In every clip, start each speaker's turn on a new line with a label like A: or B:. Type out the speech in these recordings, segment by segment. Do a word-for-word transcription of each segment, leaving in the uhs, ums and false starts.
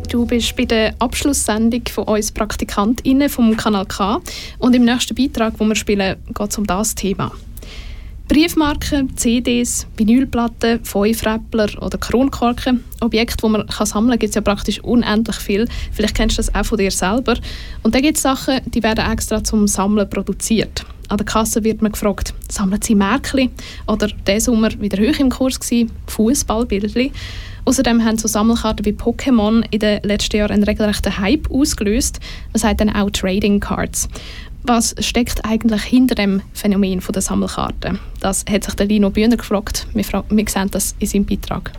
A: Du bist bei der Abschlusssendung von uns PraktikantInnen vom Kanal K und im nächsten Beitrag, den wir spielen, geht es um das Thema. Briefmarken, C Ds, Vinylplatten, Fünfräppler oder Kronkorken. Objekte, die man sammeln kann, gibt es ja praktisch unendlich viel. Vielleicht kennst du das auch von dir selber. Und dann gibt es Sachen, die werden extra zum Sammeln produziert. An der Kasse wird man gefragt, sammeln Sie Märkli? Oder diesen Sommer wieder hoch im Kurs gewesen, Fußballbildchen. Außerdem haben so Sammelkarten wie Pokémon in den letzten Jahren einen regelrechten Hype ausgelöst. Man sagt dann auch Trading Cards. Was steckt eigentlich hinter dem Phänomen der Sammelkarten? Das hat sich der Lino Bühner gefragt. Wir, fra- wir sehen das in seinem Beitrag.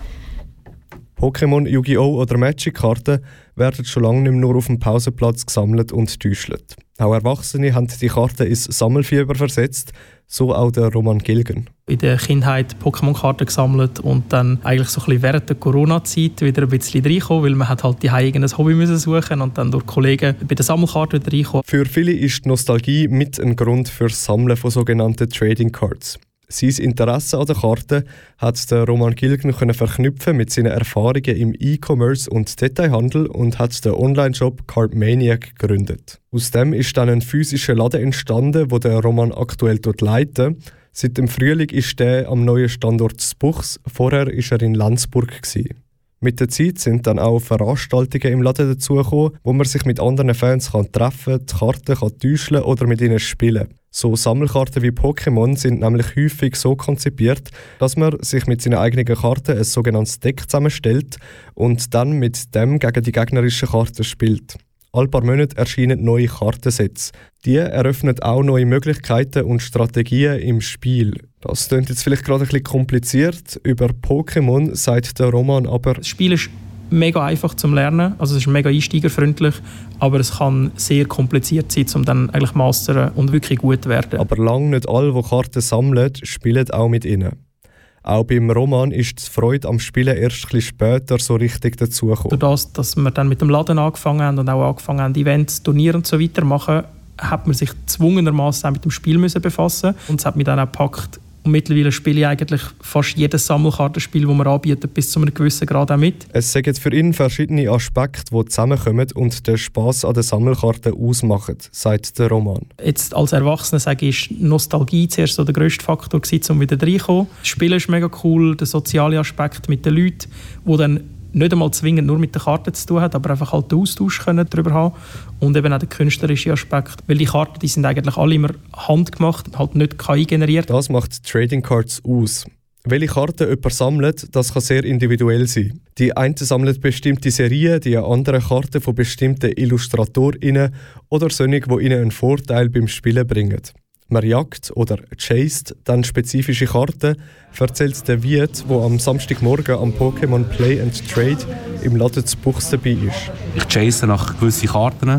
B: Pokémon, Yu-Gi-Oh! Oder Magic-Karten werden schon lange nicht mehr nur auf dem Pausenplatz gesammelt und getäuscht. Auch Erwachsene haben die Karten ins Sammelfieber versetzt, so auch der Roman Gilgen.
C: In der Kindheit Pokémon-Karten gesammelt und dann eigentlich so ein bisschen während der Corona-Zeit wieder ein bisschen reingekommen, weil man hat halt die eigenes Hobby müssen suchen und dann durch Kollegen bei den Sammelkarten wieder reingekommen.
B: Für viele ist die Nostalgie mit ein Grund für das Sammeln von sogenannten Trading Cards. Sein Interesse an der Karte hat der Roman Gilgen können verknüpfen mit seinen Erfahrungen im E-Commerce und Detailhandel und hat den Online-Shop Cardmaniac gegründet. Aus dem ist dann ein physischer Laden entstanden, wo der Roman aktuell dort leitet. Seit dem Frühling ist er am neuen Standort Spuchs, vorher war er in Lenzburg gewesen. Mit der Zeit sind dann auch Veranstaltungen im Laden dazugekommen, wo man sich mit anderen Fans kann treffen, die Karten kann täuschen oder mit ihnen spielen. So Sammelkarten wie Pokémon sind nämlich häufig so konzipiert, dass man sich mit seinen eigenen Karten ein sogenanntes Deck zusammenstellt und dann mit dem gegen die gegnerischen Karten spielt. Alle paar Monate erscheinen neue Kartensets. Die eröffnen auch neue Möglichkeiten und Strategien im Spiel. Das klingt jetzt vielleicht gerade ein bisschen kompliziert. Über Pokémon sagt der Roman aber...
C: Das Spiel ist mega einfach zum Lernen, also es ist mega einsteigerfreundlich, aber es kann sehr kompliziert sein, um dann eigentlich mastern und wirklich gut zu werden.
B: Aber lange nicht alle, die Karten sammeln, spielen auch mit ihnen. Auch beim Roman ist die Freude am Spielen erst ein bisschen später so richtig dazugekommen.
C: Durch das, dass wir dann mit dem Laden angefangen haben und auch angefangen haben, Events, Turniere und so weiter zu machen, hat man sich gezwungenermaßen mit dem Spiel müssen befassen und es hat mich dann auch gepackt. Und mittlerweile spiele ich eigentlich fast jedes Sammelkartenspiel, das man anbietet, bis zu einem gewissen Grad auch mit.
B: Es sind für ihn verschiedene Aspekte, die zusammenkommen und den Spass an den Sammelkarten ausmachen, sagt der Roman.
C: Jetzt als Erwachsener sage ich, ist Nostalgie zuerst so der grösste Faktor gewesen, um wieder reinzukommen. Das Spielen ist mega cool, der soziale Aspekt mit den Leuten, die dann nicht einmal zwingend nur mit den Karten zu tun hat, aber einfach halt den Austausch können darüber haben und eben auch der künstlerische Aspekt, weil die Karten, die sind eigentlich alle immer handgemacht, halt nicht K I generiert.
B: Das macht Trading Cards aus. Welche Karten jemand sammelt, das kann sehr individuell sein. Die einen sammeln bestimmte Serien, die andere Karten von bestimmten IllustratorInnen oder solche, die ihnen einen Vorteil beim Spielen bringen. Man jagt oder chased dann spezifische Karten, erzählt der Wiet, der am Samstagmorgen am Pokémon Play and Trade im Laden zu Buchs dabei ist.
D: Ich chase nach gewissen Karten.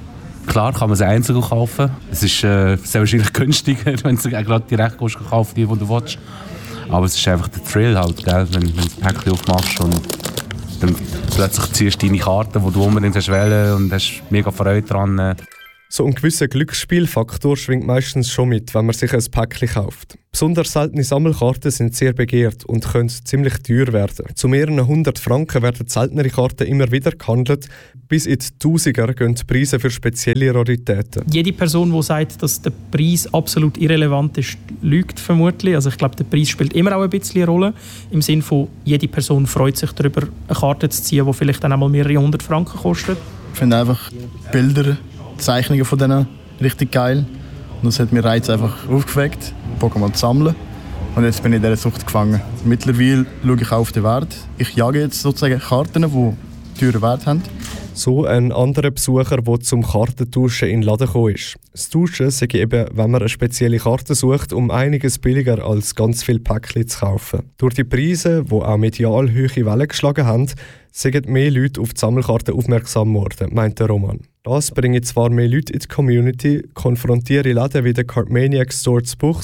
D: Klar kann man sie einzeln kaufen. Es ist äh, sehr wahrscheinlich günstiger, wenn du gerade direkt kaufen die, die du willst. Aber es ist einfach der Thrill halt, gell? Wenn, wenn du das Päckchen aufmachst und dann plötzlich ziehst du deine Karten, die du unbedingt hast wollen und hast mega Freude daran.
B: So ein gewisser Glücksspielfaktor schwingt meistens schon mit, wenn man sich ein Päckchen kauft. Besonders seltene Sammelkarten sind sehr begehrt und können ziemlich teuer werden. Zu mehreren hundert Franken werden seltenere Karten immer wieder gehandelt. Bis in die Tausiger gehen die Preise für spezielle Raritäten.
C: Jede Person, die sagt, dass der Preis absolut irrelevant ist, lügt vermutlich. Also ich glaube, der Preis spielt immer auch ein bisschen eine Rolle. Im Sinne von, jede Person freut sich darüber, eine Karte zu ziehen, die vielleicht dann einmal mehrere hundert Franken kostet.
E: Ich finde einfach Bilder, Zeichnungen von denen richtig geil. Und das hat mir Reiz einfach aufgeweckt, Pokémon zu sammeln. Und jetzt bin ich in dieser Sucht gefangen. Mittlerweile schaue ich auch auf den Wert. Ich jage jetzt sozusagen Karten, die teuren Wert haben.
B: So ein anderer Besucher, der zum Kartentauschen in den Laden gekommen ist. Das Tauschen sei eben, wenn man eine spezielle Karte sucht, um einiges billiger als ganz viele Päckchen zu kaufen. Durch die Preise, die auch medial hohe Wellen geschlagen haben, sind mehr Leute auf die Sammelkarten aufmerksam geworden, meint der Roman. Das bringt zwar mehr Leute in die Community, konfrontiere Läden wie der Cardmaniac Store zu Buchs,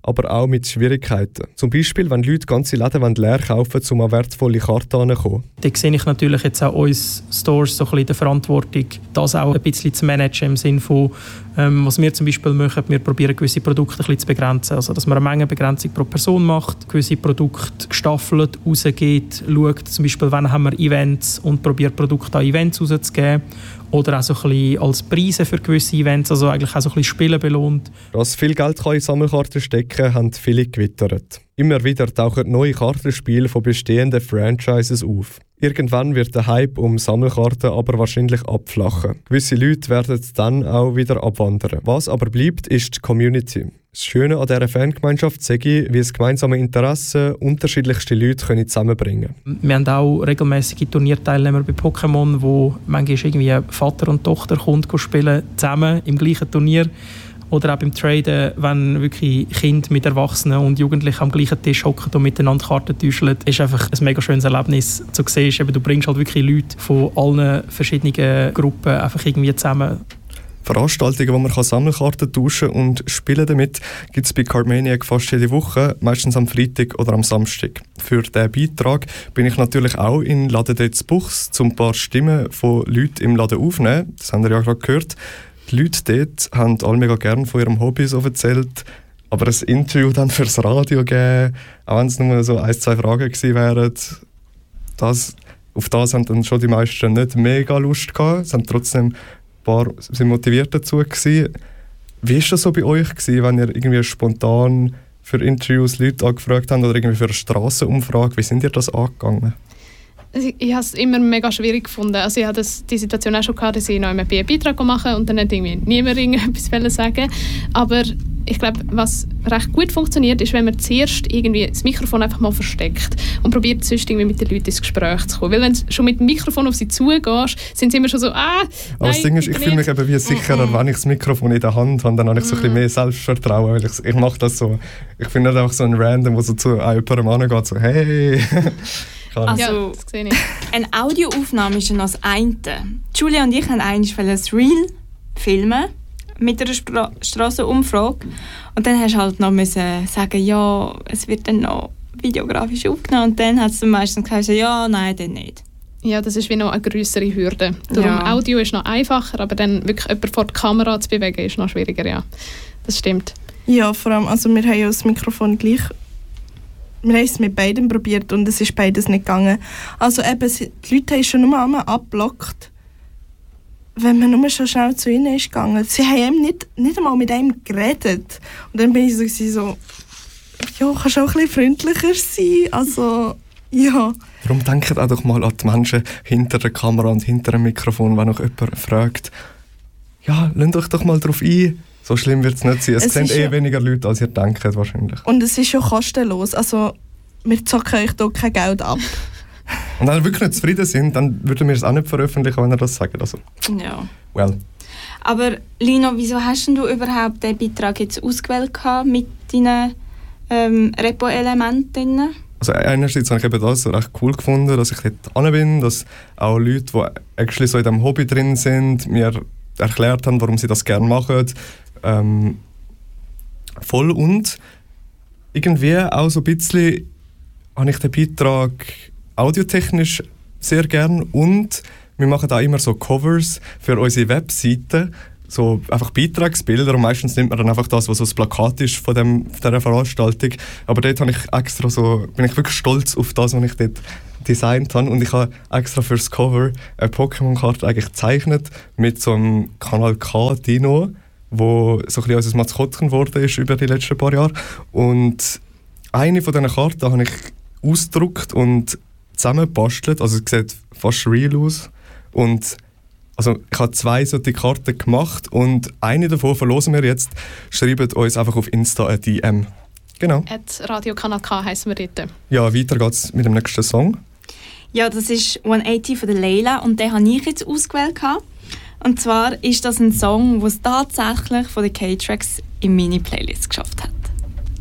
B: aber auch mit Schwierigkeiten. Zum Beispiel, wenn Leute ganze Läden leer kaufen, um an wertvolle Karten heranzukommen.
C: Da sehe ich natürlich jetzt auch uns Stores so ein bisschen die Verantwortung, das auch ein bisschen zu managen im Sinne von, ähm, was wir zum Beispiel machen, wir probieren gewisse Produkte ein bisschen zu begrenzen. Also, dass man eine Mengenbegrenzung pro Person macht, gewisse Produkte gestaffelt rausgeht, schaut zum Beispiel, wann haben wir Events und probiert Produkte an Events rauszugeben. Oder auch so ein bisschen als Preise für gewisse Events, also eigentlich auch so ein bisschen Spielen belohnt.
B: Dass viel Geld kann in Sammelkarten stecken, haben viele gewittert. Immer wieder tauchen neue Kartenspiele von bestehenden Franchises auf. Irgendwann wird der Hype um Sammelkarten aber wahrscheinlich abflachen. Gewisse Leute werden dann auch wieder abwandern. Was aber bleibt, ist die Community. Das Schöne an dieser Fangemeinschaft sehe ich, wie es gemeinsame Interessen unterschiedlichste Leute können zusammenbringen können.
C: Wir haben auch regelmäßige Turnierteilnehmer bei Pokémon, wo manchmal irgendwie Vater und Tochter kommen spielen zusammen im gleichen Turnier. Oder auch beim Traden, wenn wirklich Kinder mit Erwachsenen und Jugendlichen am gleichen Tisch hocken und miteinander Karten täuschen, ist einfach ein mega schönes Erlebnis. So siehst, eben, du bringst halt wirklich Leute von allen verschiedenen Gruppen einfach irgendwie zusammen.
B: Veranstaltungen, wo man Sammelkarten tauschen und spielen damit, gibt es bei Cardmaniac fast jede Woche, meistens am Freitag oder am Samstag. Für diesen Beitrag bin ich natürlich auch in Laden dort Buchs, um ein paar Stimmen von Leuten im Laden aufzunehmen. Das haben wir ja gerade gehört. Die Leute dort haben alle mega gerne von ihrem Hobby so erzählt, aber ein Interview dann fürs Radio geben, auch wenn es nur so ein, zwei Fragen gewesen wären, das, auf das haben dann schon die meisten nicht mega Lust gehabt. Es haben trotzdem ein paar sind motiviert dazu gewesen. Wie war das so bei euch gewesen, wenn ihr irgendwie spontan für Interviews Leute angefragt habt oder irgendwie für eine Strassenumfrage? Wie sind ihr das angegangen?
A: Ich, ich habe es immer mega schwierig gefunden. Also ich hatte das, die Situation auch schon gehabt, dass ich noch einen Beitrag machen und dann nicht irgendwie niemand etwas sagen. Aber ich glaube, was recht gut funktioniert, ist, wenn man zuerst irgendwie das Mikrofon einfach mal versteckt und probiert sonst irgendwie mit den Leuten ins Gespräch zu kommen. Weil wenn du schon mit dem Mikrofon auf sie zugehst, sind sie immer schon so, ah, nein,
B: aber das Ding ist, ich fühle mich eben wie sicherer, mm-mm. wenn ich das Mikrofon in der Hand habe, dann habe ich so mm. ein bisschen mehr Selbstvertrauen. Weil ich, ich mache das so, ich bin nicht einfach so ein Random, der so zu jemandem angeht, so hey.
F: Also,
A: ja, das sehe ich.
F: Eine Audioaufnahme ist ja noch das eine. Julia und ich haben eigentlich ein Reel filmen mit einer Stra- Strassenumfrage. Und dann hast du halt noch müssen sagen, ja, es wird dann noch videografisch aufgenommen. Und dann hat es dann meistens gesagt, ja, nein, dann nicht.
A: Ja, das ist wie noch eine grössere Hürde. Darum
F: Ja.
A: Audio ist noch einfacher, aber dann wirklich jemanden vor die Kamera zu bewegen, ist noch schwieriger, ja. Das stimmt.
G: Ja, vor allem, also wir haben ja das Mikrofon gleich. Wir haben es mit beidem probiert und es ist beides nicht gegangen. Also eben, sie- die Leute haben schon nur einmal abgeblockt, wenn man nur schon schnell zu ihnen ist gegangen. Sie haben eben nicht, nicht einmal mit einem geredet. Und dann bin ich so, gewesen, so ja, kannst du auch ein bisschen freundlicher sein? Also, ja.
B: Darum denkt auch doch mal an die Menschen hinter der Kamera und hinter dem Mikrofon, wenn noch jemand fragt, ja, lasst euch doch mal drauf ein. So schlimm wird es nicht sein. Es,
G: Es
B: sind
G: ist
B: eh
G: ja-
B: weniger Leute, als ihr denkt wahrscheinlich.
G: Und es ist schon kostenlos. Also, wir zocken euch hier kein Geld ab.
B: Und wenn ihr wirklich nicht zufrieden sind, dann würden wir es auch nicht veröffentlichen, wenn ihr das sagt. Also,
F: Ja.
B: well.
F: Aber Lino, wieso hast denn du überhaupt den Beitrag jetzt ausgewählt gehabt mit deinen ähm, Repo-Elementen drin?
B: Also einerseits habe ich eben das recht cool gefunden, dass ich dort hin bin, dass auch Leute, die actually so in diesem Hobby drin sind, mir erklärt haben, warum sie das gerne machen. Ähm, voll und irgendwie auch so ein bisschen habe ich den Beitrag audiotechnisch sehr gern und wir machen auch immer so Covers für unsere Webseite, so einfach Beitragsbilder und meistens nimmt man dann einfach das, was so das Plakat ist von, dem, von dieser Veranstaltung. Aber dort habe ich extra so, bin ich wirklich stolz auf das, was ich dort designt habe und ich habe extra für das Cover eine Pokémon-Karte eigentlich gezeichnet mit so einem Kanal K-Dino, wo so ein bisschen unser Maskottchen geworden ist über die letzten paar Jahre. Und eine von diesen Karten habe ich ausgedruckt und zusammengebastelt, also es sieht fast real aus. Und also ich habe zwei solche Karten gemacht und eine davon verlosen wir jetzt. Schreibt uns einfach auf Insta eine D M. Genau.
A: At Radio Kanal K heissen wir dort.
B: Ja, weiter geht's mit dem nächsten Song.
F: Ja, das ist hundertachtzig von der Leila und den habe ich jetzt ausgewählt gehabt. Und zwar ist das ein Song, den es tatsächlich von den K-Tracks in meine Playlist geschafft hat.